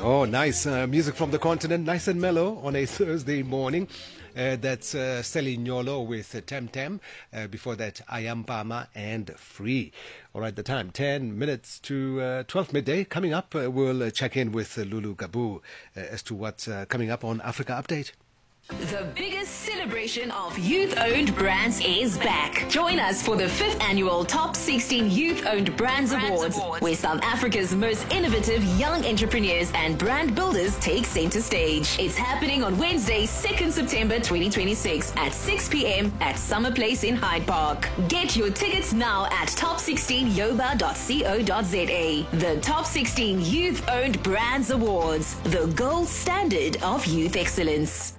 Oh, nice music from the continent, nice and mellow on a Thursday morning. That's Selignolo with Tem Tem. Before that, Ayampama and Free. All right, the time, 10 minutes to 12 midday. Coming up, we'll check in with Lulu Gabu as to what's coming up on Africa Update. The biggest celebration of youth-owned brands is back. Join us for the 5th annual Top 16 Youth-Owned Brands Awards, where South Africa's most innovative young entrepreneurs and brand builders take center stage. It's happening on Wednesday, 2nd September 2026 at 6 p.m. at Summer Place in Hyde Park. Get your tickets now at top16yoba.co.za. The Top 16 Youth-Owned Brands Awards, the gold standard of youth excellence.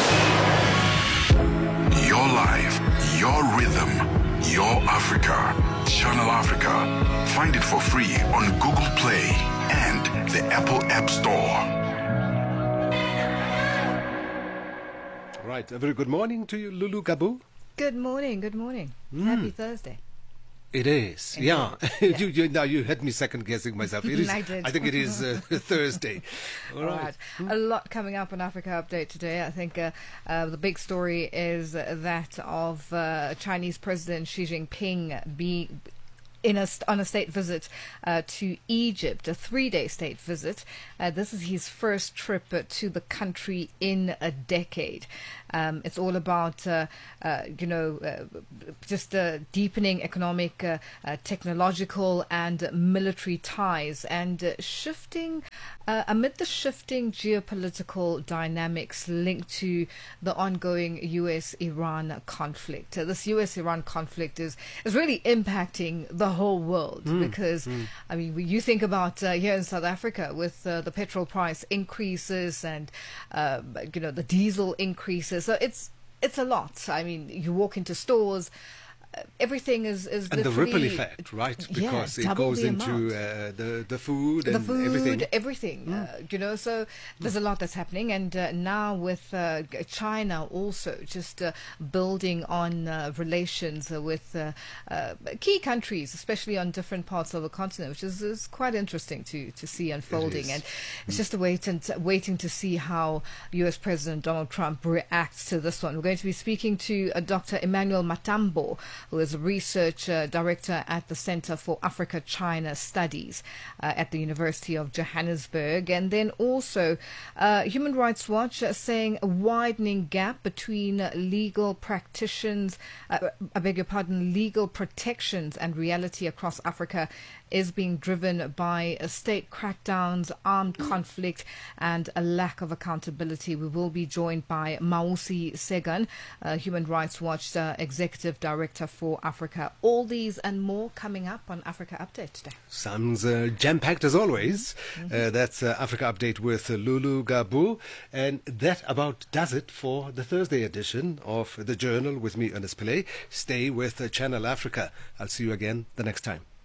Your life, your rhythm, your Africa. Channel Africa. Find it for free on Google Play and the Apple App Store. Right, a very good morning to you, Lulu Gabu. Good morning, good morning. Happy Thursday. It is, yeah. Now you had me second guessing myself. It is, I did. I think it is Thursday. All right. A lot coming up on Africa Update today. I think the big story is that of Chinese President Xi Jinping being on a state visit to Egypt, a 3-day state visit. This is his first trip to the country in a decade. It's all about, just deepening economic, technological and military ties and shifting, amid the shifting geopolitical dynamics linked to the ongoing U.S.-Iran conflict. This U.S.-Iran conflict is really impacting the whole world because, I mean, you think about here in South Africa with the petrol price increases and, the diesel increases. So it's a lot. I mean, you walk into stores, everything is and the ripple effect, right? Because it goes into the food and everything. So there's a lot that's happening, and now with China also just building on relations with key countries, especially on different parts of the continent, which is quite interesting to see unfolding. And it's just waiting to see how U.S. President Donald Trump reacts to this one. We're going to be speaking to Dr. Emmanuel Matambo, who is a research director at the Center for Africa-China Studies at the University of Johannesburg. And then also Human Rights Watch saying a widening gap between legal protections and reality across Africa is being driven by state crackdowns, armed conflict, and a lack of accountability. We will be joined by Mausi Segan, Human Rights Watch Executive Director for Africa. All these and more coming up on Africa Update today. Sounds jam-packed as always. That's Africa Update with Lulu Gabu. And that about does it for the Thursday edition of The Journal with me, Ernest Pillay. Stay with Channel Africa. I'll see you again the next time.